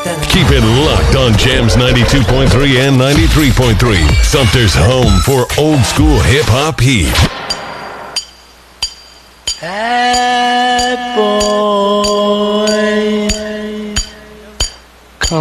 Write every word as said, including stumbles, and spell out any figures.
Keep it locked on Jams ninety-two point three and ninety-three point three. Sumter's home for old school hip hop heat. Ah.